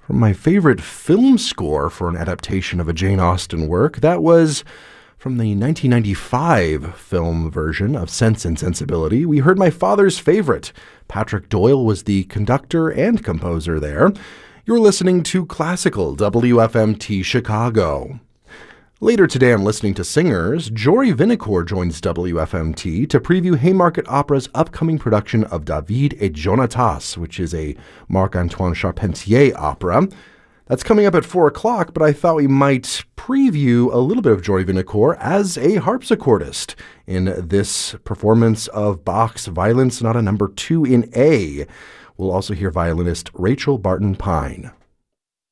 From my favorite film score for an adaptation of a Jane Austen work, that was from the 1995 film version of Sense and Sensibility. We heard my father's favorite. Patrick Doyle was the conductor and composer there. You're listening to Classical WFMT Chicago. Later today on Listening to Singers, Jory Vinacour joins WFMT to preview Haymarket Opera's upcoming production of David et Jonatas, which is a Marc-Antoine Charpentier opera. That's coming up at 4 o'clock, but I thought we might preview a little bit of Jory Vinacour as a harpsichordist in this performance of Bach's Violin Sonata No. 2 in A. We'll also hear violinist Rachel Barton Pine.